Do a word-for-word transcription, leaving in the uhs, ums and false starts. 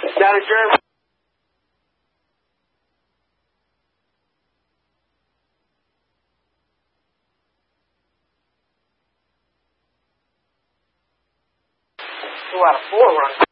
Down at Jerry. Two out of four runs.